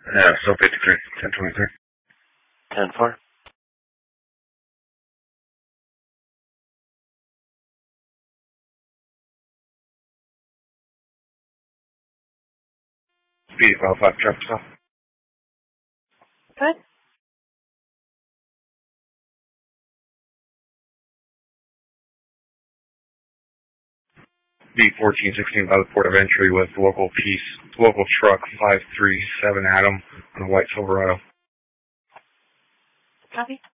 So 53, 1023. 10-4. Speed 5 traffic stop. Good. B1416 by the port of entry with local truck 537 Adam on a white Silverado. Copy.